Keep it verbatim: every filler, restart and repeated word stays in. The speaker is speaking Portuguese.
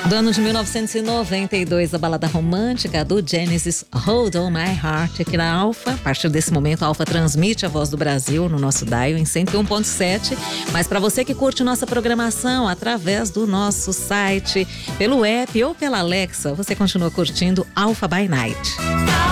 Do ano de mil novecentos e noventa e dois, a balada romântica do Genesis, Hold On My Heart, aqui na Alfa. A partir desse momento, a Alfa transmite a Voz do Brasil no nosso dial em cento e um ponto sete. Mas para você que curte nossa programação através do nosso site, pelo app ou pela Alexa, você continua curtindo Alfa by Night.